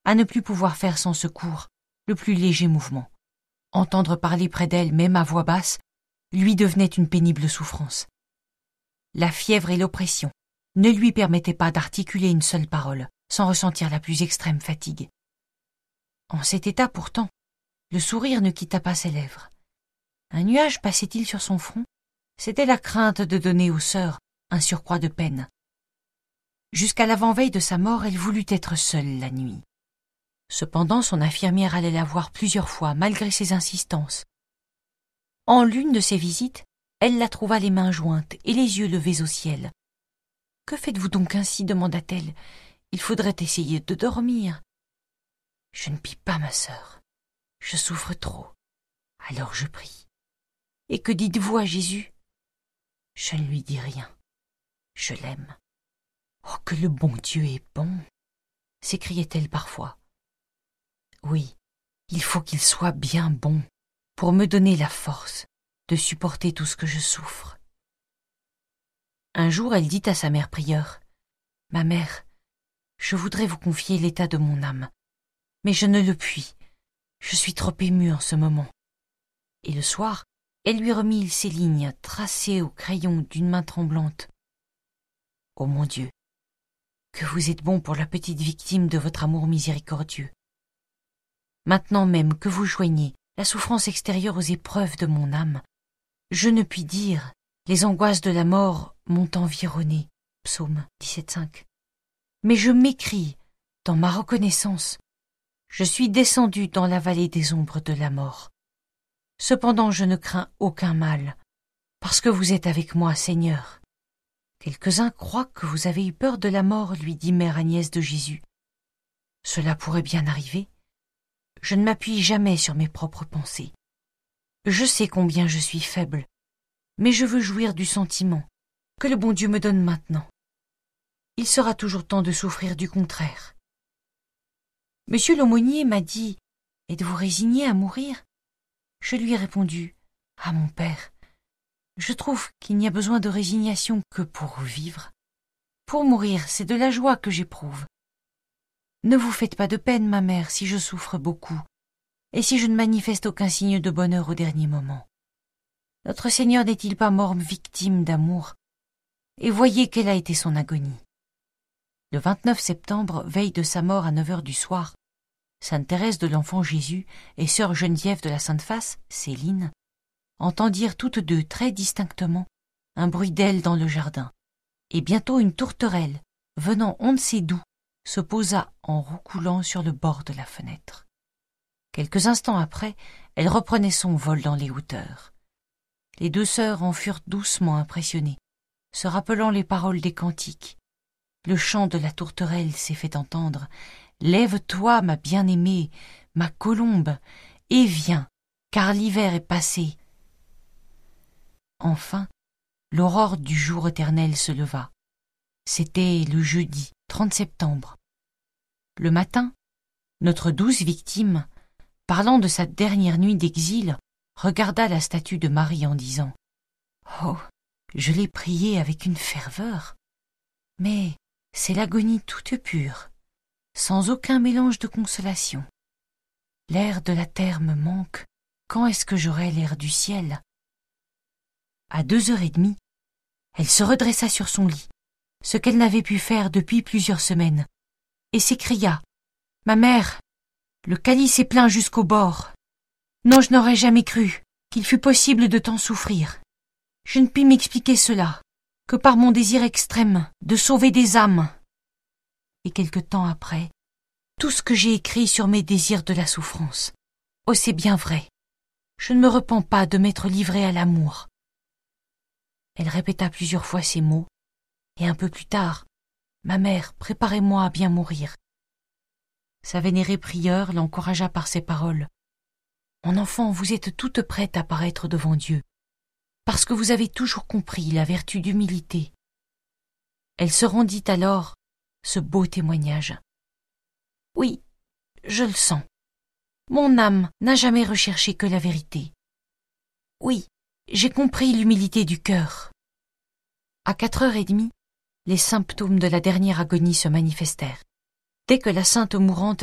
à ne plus pouvoir faire sans secours le plus léger mouvement. Entendre parler près d'elle, même à voix basse, lui devenait une pénible souffrance. La fièvre et l'oppression ne lui permettaient pas d'articuler une seule parole, sans ressentir la plus extrême fatigue. En cet état pourtant, le sourire ne quitta pas ses lèvres. Un nuage passait-il sur son front? C'était la crainte de donner aux sœurs un surcroît de peine. Jusqu'à l'avant-veille de sa mort, elle voulut être seule la nuit. Cependant, son infirmière allait la voir plusieurs fois, malgré ses insistances. En l'une de ses visites, elle la trouva les mains jointes et les yeux levés au ciel. « Que faites-vous donc ainsi » demanda-t-elle. « Il faudrait essayer de dormir. »« Je ne puis pas, ma sœur. Je souffre trop. Alors je prie. »« Et que dites-vous à Jésus ?»« Je ne lui dis rien. Je l'aime. »« Oh, que le bon Dieu est bon !» s'écriait-elle parfois. « Oui, il faut qu'il soit bien bon pour me donner la force de supporter tout ce que je souffre. » Un jour, elle dit à sa mère prieure, « Ma mère, je voudrais vous confier l'état de mon âme, mais je ne le puis. Je suis trop émue en ce moment. » Et le soir, elle lui remit ces lignes tracées au crayon d'une main tremblante. « Ô mon Dieu, que vous êtes bon pour la petite victime de votre amour miséricordieux. Maintenant même que vous joignez la souffrance extérieure aux épreuves de mon âme, je ne puis dire, les angoisses de la mort m'ont environné. » Psaume 17,5. Mais je m'écrie, dans ma reconnaissance, je suis descendu dans la vallée des ombres de la mort. Cependant je ne crains aucun mal, parce que vous êtes avec moi, Seigneur. Quelques-uns croient que vous avez eu peur de la mort, lui dit mère Agnès de Jésus. Cela pourrait bien arriver. Je ne m'appuie jamais sur mes propres pensées. Je sais combien je suis faible, mais je veux jouir du sentiment que le bon Dieu me donne maintenant. Il sera toujours temps de souffrir du contraire. Monsieur l'aumônier m'a dit « Êtes-vous résigné à mourir ?» Je lui ai répondu « Ah, mon père, je trouve qu'il n'y a besoin de résignation que pour vivre. Pour mourir, c'est de la joie que j'éprouve. Ne vous faites pas de peine, ma mère, si je souffre beaucoup, et si je ne manifeste aucun signe de bonheur au dernier moment. Notre Seigneur n'est-il pas mort victime d'amour? Et voyez quelle a été son agonie. » Le 29 septembre, veille de sa mort à 9h du soir, Sainte Thérèse de l'Enfant Jésus et sœur Geneviève de la Sainte Face, Céline, entendirent toutes deux très distinctement un bruit d'ailes dans le jardin, et bientôt une tourterelle, venant on ne sait d'où, se posa en roucoulant sur le bord de la fenêtre. Quelques instants après, elle reprenait son vol dans les hauteurs. Les deux sœurs en furent doucement impressionnées, se rappelant les paroles des cantiques. Le chant de la tourterelle s'est fait entendre. « Lève-toi, ma bien-aimée, ma colombe, et viens, car l'hiver est passé. » Enfin, l'aurore du jour éternel se leva. C'était le jeudi 30 septembre. Le matin, notre douce victime, parlant de sa dernière nuit d'exil, regarda la statue de Marie en disant « Oh, je l'ai priée avec une ferveur, mais c'est l'agonie toute pure, sans aucun mélange de consolation. L'air de la terre me manque, quand est-ce que j'aurai l'air du ciel ?» À 2h30, elle se redressa sur son lit, ce qu'elle n'avait pu faire depuis plusieurs semaines, et s'écria « Ma mère, le calice est plein jusqu'au bord. Non, je n'aurais jamais cru qu'il fût possible de tant souffrir. Je ne puis m'expliquer cela que par mon désir extrême de sauver des âmes. » Et quelque temps après, tout ce que j'ai écrit sur mes désirs de la souffrance. Oh, c'est bien vrai. Je ne me repens pas de m'être livrée à l'amour. Elle répéta plusieurs fois ces mots, et un peu plus tard, « Ma mère, préparez-moi à bien mourir. » Sa vénérée prieure l'encouragea par ces paroles. « Mon enfant, vous êtes toute prête à paraître devant Dieu, parce que vous avez toujours compris la vertu d'humilité. » Elle se rendit alors ce beau témoignage. « Oui, je le sens. Mon âme n'a jamais recherché que la vérité. Oui, j'ai compris l'humilité du cœur. » À 4h30, les symptômes de la dernière agonie se manifestèrent. Dès que la sainte mourante